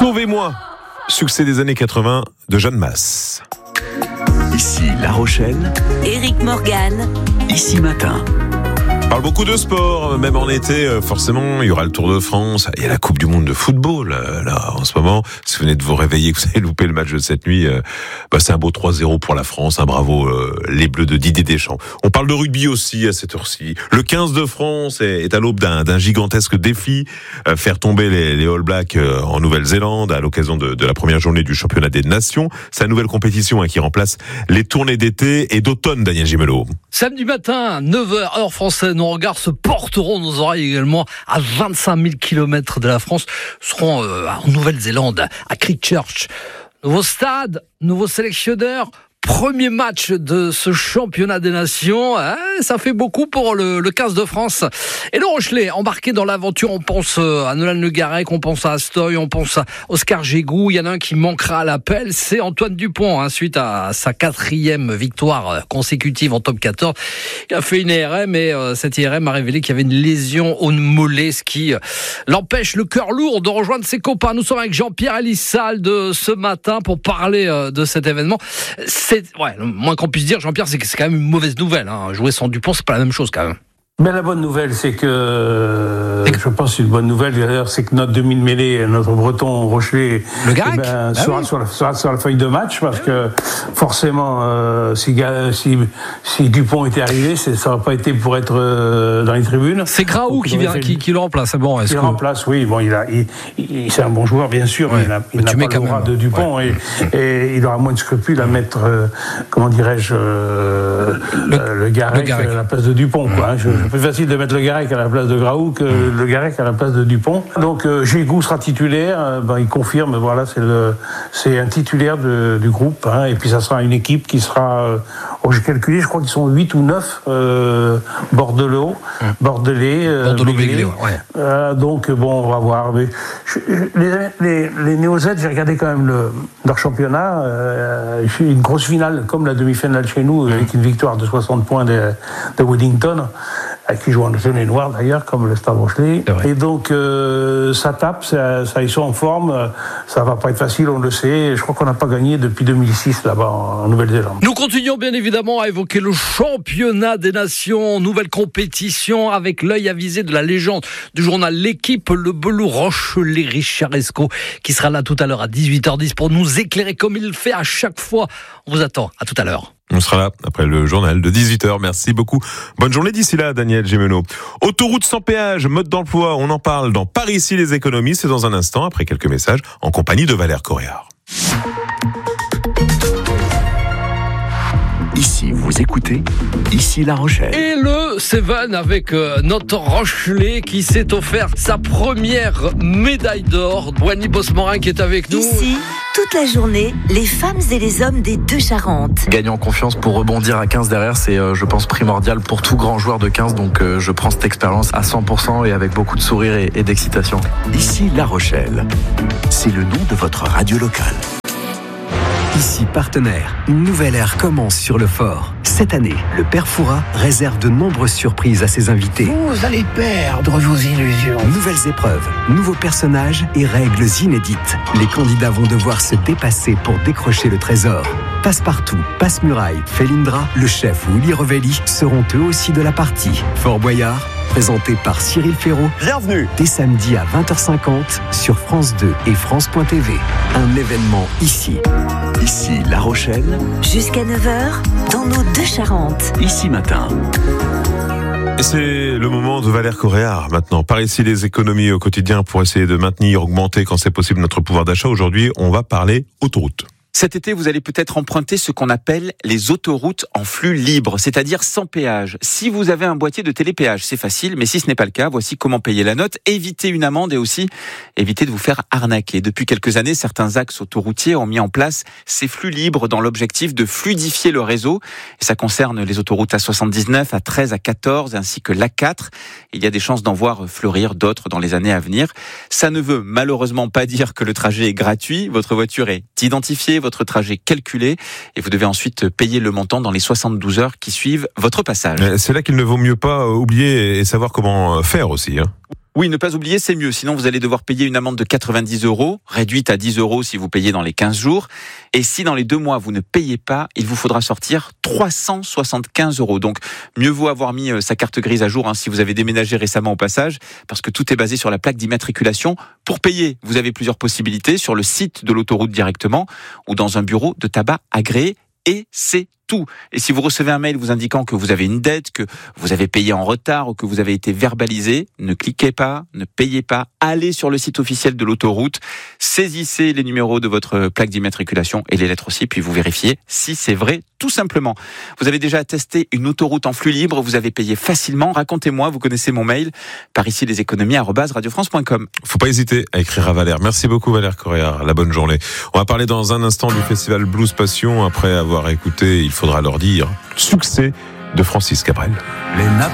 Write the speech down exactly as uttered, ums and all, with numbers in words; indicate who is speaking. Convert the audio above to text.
Speaker 1: Sauvez-moi. Succès des années quatre-vingts de Jeanne Masse.
Speaker 2: Ici La Rochelle.
Speaker 3: Éric Morgan.
Speaker 2: Ici Matin.
Speaker 1: On parle beaucoup de sport, même en été, forcément, il y aura le Tour de France, il y a la Coupe du Monde de football, là, en ce moment. Si vous venez de vous réveiller, que vous avez loupé le match de cette nuit, bah, c'est un beau trois zéro pour la France, un bravo, euh, les Bleus de Didier Deschamps. On parle de rugby aussi à cette heure-ci. Le quinze de France est, est à l'aube d'un, d'un gigantesque défi, euh, faire tomber les, les All Blacks euh, en Nouvelle-Zélande à l'occasion de, de la première journée du championnat des nations. C'est une nouvelle compétition hein, qui remplace les tournées d'été et d'automne, Daniel Gimelot.
Speaker 4: Samedi matin, neuf heures, heure française, nos regards se porteront, nos oreilles également, à vingt-cinq mille kilomètres de la France, seront euh, en Nouvelle-Zélande, à Christchurch. Nouveau stade, nouveau sélectionneur, premier match de ce championnat des nations, hein, ça fait beaucoup pour le, le quinze de France. Et le Rochelais, embarqué dans l'aventure, on pense à Nolan Le Garec, on pense à Astoy, on pense à Oscar Gégou. Il y en a un qui manquera à l'appel, c'est Antoine Dupont, hein, suite à sa quatrième victoire consécutive en top quatorze. Il a fait une I R M et euh, cette I R M a révélé qu'il y avait une lésion au mollet, ce qui euh, l'empêche le cœur lourd de rejoindre ses copains. Nous sommes avec Jean-Pierre Elissalde ce matin pour parler euh, de cet événement. C'est Ouais, le moins qu'on puisse dire, Jean-Pierre, c'est que c'est quand même une mauvaise nouvelle. Hein. Jouer sans Dupont, c'est pas la même chose quand même.
Speaker 5: Mais la bonne nouvelle, c'est que, euh, je pense que c'est une bonne nouvelle d'ailleurs, c'est que notre demi-mêlée, notre breton Rochelet,
Speaker 4: Le Garec,
Speaker 5: eh ben,
Speaker 4: ah
Speaker 5: sera,
Speaker 4: oui.
Speaker 5: sur la, sera sur la feuille de match, parce que forcément, euh, si, si, si Dupont était arrivé, ça n'aurait pas été pour être euh, dans les tribunes.
Speaker 4: C'est Graou qui, vient, qui, qui le remplace. C'est bon, est-ce
Speaker 5: qui le
Speaker 4: que...
Speaker 5: remplace, oui. Bon, il a, il, il, c'est un bon joueur, bien sûr,
Speaker 4: Ouais.
Speaker 5: mais il n'a il
Speaker 4: Mais
Speaker 5: n'a
Speaker 4: tu
Speaker 5: pas
Speaker 4: mets quand
Speaker 5: le bras
Speaker 4: même.
Speaker 5: de Dupont,
Speaker 4: Ouais.
Speaker 5: et, et il aura moins de scrupules à mettre, euh, comment dirais-je, euh,
Speaker 4: Le-
Speaker 5: le, le Garec
Speaker 4: le Garec.
Speaker 5: à la place de Dupont, quoi. Hein. Je, c'est plus facile de mettre le Garec à la place de Graou que mmh. le Garec à la place de Dupont. Donc euh, Gégou sera titulaire, euh, ben, il confirme, voilà, c'est, le, c'est un titulaire de, du groupe, hein, et puis ça sera une équipe qui sera, euh, oh, j'ai calculé, je crois qu'ils sont huit ou neuf euh, bordeaux, mmh. bordelais, euh,
Speaker 4: Bordelais, ouais.
Speaker 5: Euh, donc bon, on va voir. Mais je, je, les les, les Néo-Z, j'ai regardé quand même le, leur championnat, euh, une grosse finale, comme la demi-finale chez nous, mmh. avec une victoire de soixante points de, de Wellington, avec qui joue en jaune et noir d'ailleurs, comme le Stade Rochelais. Et donc euh, ça tape, ça, ça, ils sont en forme, ça va pas être facile, on le sait. Je crois qu'on n'a pas gagné depuis deux mille six là-bas en Nouvelle-Zélande.
Speaker 4: Nous continuons bien évidemment à évoquer le championnat des nations, nouvelle compétition avec l'œil avisé de la légende du journal L'Équipe, le Belou Rochelais, Richard Escaut, qui sera là tout à l'heure à dix-huit heures dix pour nous éclairer comme il le fait à chaque fois. On vous attend, à tout à l'heure.
Speaker 1: On sera là après le journal de dix-huit heures. Merci beaucoup. Bonne journée d'ici là, Daniel Gimelot. Autoroute sans péage, mode d'emploi, on en parle dans Par ici les économies. C'est dans un instant, après quelques messages, en compagnie de Valère Coréard.
Speaker 2: Ici, vous écoutez, ici La Rochelle.
Speaker 4: Et le Seven avec euh, notre Rochelais qui s'est offert sa première médaille d'or. Boigny Bosmorin qui est avec nous.
Speaker 3: Ici, toute la journée, les femmes et les hommes des deux Charentes.
Speaker 6: Gagner en confiance pour rebondir à quinze derrière, c'est, euh, je pense, primordial pour tout grand joueur de quinze. Donc, euh, je prends cette expérience à cent pour cent et avec beaucoup de sourire et, et d'excitation.
Speaker 2: Ici La Rochelle. C'est le nom de votre radio locale. Ici Partenaire, une nouvelle ère commence sur le fort. Cette année, le Père Fouras réserve de nombreuses surprises à ses invités.
Speaker 7: Vous allez perdre vos illusions.
Speaker 2: Nouvelles épreuves, nouveaux personnages et règles inédites. Les candidats vont devoir se dépasser pour décrocher le trésor. Passe-Partout, Passe-Muraille, Felindra, le chef ou Uli Revelli seront eux aussi de la partie. Fort Boyard, présenté par Cyril Ferraud.
Speaker 8: Bienvenue.
Speaker 2: Dès samedi à vingt heures cinquante sur France deux et France point T V. Un événement ici. Ici La Rochelle.
Speaker 3: Jusqu'à neuf heures, dans nos deux Charentes.
Speaker 2: Ici Matin.
Speaker 1: Et c'est le moment de Valère Coréard maintenant. Par ici les économies au quotidien pour essayer de maintenir, augmenter quand c'est possible notre pouvoir d'achat. Aujourd'hui, on va parler autoroute.
Speaker 8: Cet été, vous allez peut-être emprunter ce qu'on appelle les autoroutes en flux libre, c'est-à-dire sans péage. Si vous avez un boîtier de télépéage, c'est facile, mais si ce n'est pas le cas, voici comment payer la note, éviter une amende et aussi éviter de vous faire arnaquer. Depuis quelques années, certains axes autoroutiers ont mis en place ces flux libres dans l'objectif de fluidifier le réseau. Et ça concerne les autoroutes A soixante-dix-neuf, A treize, A quatorze ainsi que l'A quatre. Il y a des chances d'en voir fleurir d'autres dans les années à venir. Ça ne veut malheureusement pas dire que le trajet est gratuit. Votre voiture est identifiée, votre trajet calculé et vous devez ensuite payer le montant dans les soixante-douze heures qui suivent votre passage.
Speaker 1: C'est là qu'il ne vaut mieux pas oublier et savoir comment faire aussi. Hein.
Speaker 8: Oui, ne pas oublier, c'est mieux. Sinon, vous allez devoir payer une amende de quatre-vingt-dix euros, réduite à dix euros si vous payez dans les quinze jours. Et si dans les deux mois, vous ne payez pas, il vous faudra sortir trois cent soixante-quinze euros. Donc, mieux vaut avoir mis sa carte grise à jour hein, si vous avez déménagé récemment au passage, parce que tout est basé sur la plaque d'immatriculation. Pour payer, vous avez plusieurs possibilités sur le site de l'autoroute directement ou dans un bureau de tabac agréé. Et c'est tout. Et si vous recevez un mail vous indiquant que vous avez une dette, que vous avez payé en retard ou que vous avez été verbalisé, ne cliquez pas, ne payez pas, allez sur le site officiel de l'autoroute, saisissez les numéros de votre plaque d'immatriculation et les lettres aussi, puis vous vérifiez si c'est vrai, tout simplement. Vous avez déjà testé une autoroute en flux libre, vous avez payé facilement, racontez-moi, vous connaissez mon mail, par ici les économies arobase radio france point com.
Speaker 1: Faut pas hésiter à écrire à Valère. Merci beaucoup Valère Correa, la bonne journée. On va parler dans un instant du festival Blues Passion, après avoir écouté, il faudra leur dire, succès de Francis Cabrel.
Speaker 2: Les nappes